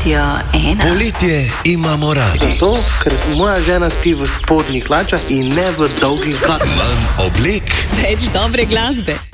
Radio 1. Poletje imamo radi. Zato, ker moja žena spi v spodnjih hlačah in ne v dolgih galah. Manj oblek Več dobre glasbe.